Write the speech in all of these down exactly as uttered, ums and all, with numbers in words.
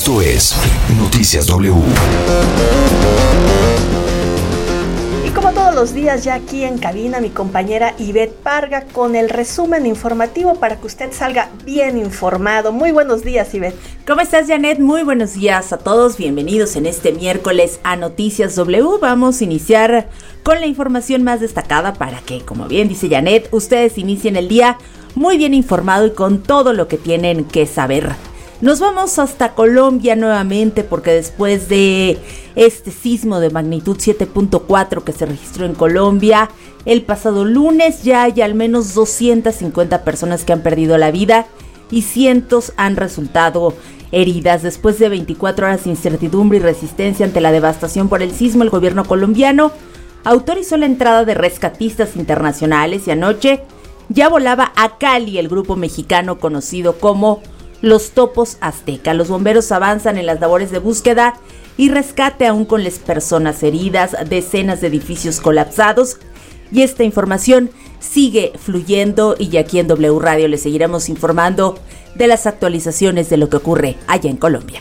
Esto es Noticias W. Y como todos los días, ya aquí en cabina, mi compañera Ivette Parga con el resumen informativo para que usted salga bien informado. Muy buenos días, Ivette. ¿Cómo estás, Janet? Muy buenos días a todos. Bienvenidos en este miércoles a Noticias W. Vamos a iniciar con la información más destacada para que, como bien dice Janet, ustedes inicien el día muy bien informado y con todo lo que tienen que saber. Nos vamos hasta Colombia nuevamente porque después de este sismo de magnitud siete punto cuatro que se registró en Colombia el pasado lunes, ya hay al menos doscientas cincuenta personas que han perdido la vida y cientos han resultado heridas. Después de veinticuatro horas de incertidumbre y resistencia ante la devastación por el sismo, el gobierno colombiano autorizó la entrada de rescatistas internacionales y anoche ya volaba a Cali el grupo mexicano conocido como Los Topos Azteca. Los bomberos avanzan en las labores de búsqueda y rescate aún con las personas heridas, decenas de edificios colapsados, y esta información sigue fluyendo y aquí en W Radio les seguiremos informando de las actualizaciones de lo que ocurre allá en Colombia.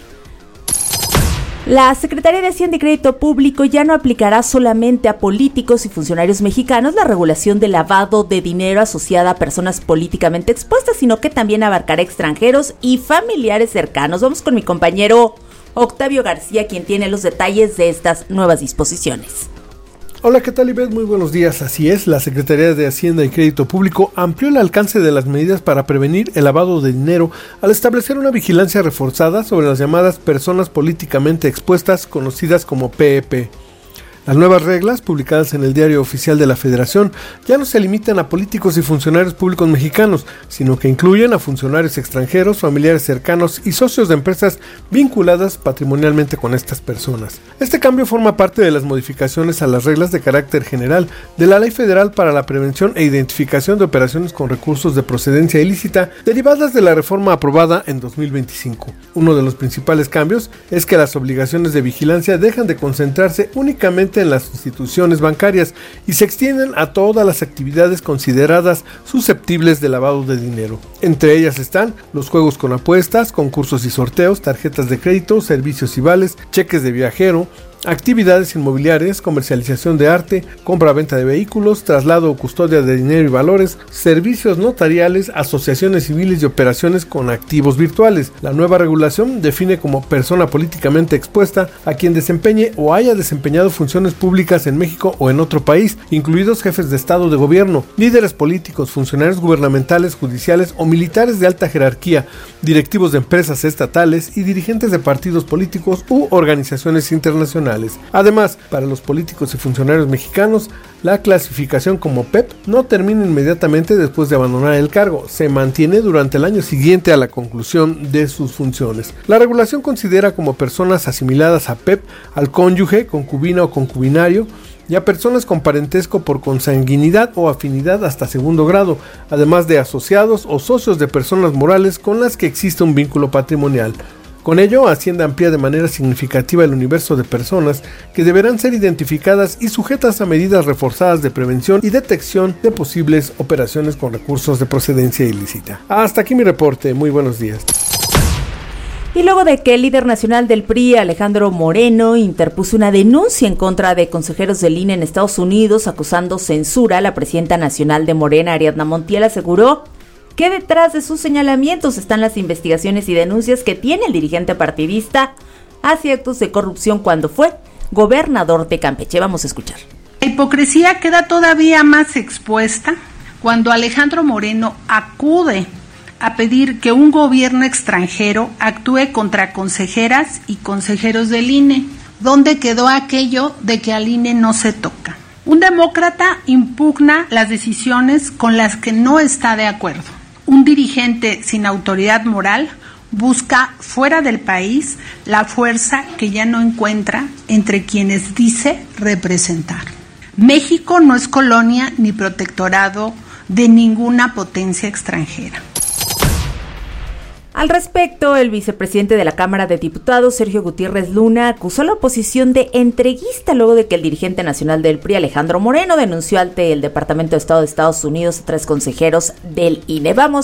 La Secretaría de Hacienda y Crédito Público ya no aplicará solamente a políticos y funcionarios mexicanos la regulación de lavado de dinero asociada a personas políticamente expuestas, sino que también abarcará extranjeros y familiares cercanos. Vamos con mi compañero Octavio García, quien tiene los detalles de estas nuevas disposiciones. Hola, ¿qué tal, Ivette? Muy buenos días. Así es, la Secretaría de Hacienda y Crédito Público amplió el alcance de las medidas para prevenir el lavado de dinero al establecer una vigilancia reforzada sobre las llamadas personas políticamente expuestas, conocidas como P E P. Las nuevas reglas, publicadas en el Diario Oficial de la Federación, ya no se limitan a políticos y funcionarios públicos mexicanos, sino que incluyen a funcionarios extranjeros, familiares cercanos y socios de empresas vinculadas patrimonialmente con estas personas. Este cambio forma parte de las modificaciones a las reglas de carácter general de la Ley Federal para la Prevención e Identificación de Operaciones con Recursos de Procedencia Ilícita, derivadas de la reforma aprobada en dos mil veinticinco. Uno de los principales cambios es que las obligaciones de vigilancia dejan de concentrarse únicamente en las instituciones bancarias y se extienden a todas las actividades consideradas susceptibles de lavado de dinero. Entre ellas están los juegos con apuestas, concursos y sorteos, tarjetas de crédito, servicios y vales, cheques de viajero, actividades inmobiliarias, comercialización de arte, compra-venta de vehículos, traslado o custodia de dinero y valores, servicios notariales, asociaciones civiles y operaciones con activos virtuales. La nueva regulación define como persona políticamente expuesta a quien desempeñe o haya desempeñado funciones públicas en México o en otro país, incluidos jefes de Estado de gobierno, líderes políticos, funcionarios gubernamentales, judiciales o militares de alta jerarquía, directivos de empresas estatales y dirigentes de partidos políticos u organizaciones internacionales. Además, para los políticos y funcionarios mexicanos, la clasificación como P E P no termina inmediatamente después de abandonar el cargo, se mantiene durante el año siguiente a la conclusión de sus funciones. La regulación considera como personas asimiladas a P E P al cónyuge, concubina o concubinario, y a personas con parentesco por consanguinidad o afinidad hasta segundo grado, además de asociados o socios de personas morales con las que existe un vínculo patrimonial. Con ello, Hacienda amplía de manera significativa el universo de personas que deberán ser identificadas y sujetas a medidas reforzadas de prevención y detección de posibles operaciones con recursos de procedencia ilícita. Hasta aquí mi reporte, muy buenos días. Y luego de que el líder nacional del P R I, Alejandro Moreno, interpuso una denuncia en contra de consejeros del I N E en Estados Unidos acusando censura, la presidenta nacional de Morena, Ariadna Montiel, aseguró que detrás de sus señalamientos están las investigaciones y denuncias que tiene el dirigente partidista hacia actos de corrupción cuando fue gobernador de Campeche. Vamos a escuchar. La hipocresía queda todavía más expuesta cuando Alejandro Moreno acude a pedir que un gobierno extranjero actúe contra consejeras y consejeros del I N E. ¿Dónde quedó aquello de que al I N E no se toca? Un demócrata impugna las decisiones con las que no está de acuerdo. Un dirigente sin autoridad moral busca fuera del país la fuerza que ya no encuentra entre quienes dice representar. México no es colonia ni protectorado de ninguna potencia extranjera. Al respecto, el vicepresidente de la Cámara de Diputados, Sergio Gutiérrez Luna, acusó a la oposición de entreguista luego de que el dirigente nacional del P R I, Alejandro Moreno, denunció ante el Departamento de Estado de Estados Unidos a tres consejeros del I N E. Vamos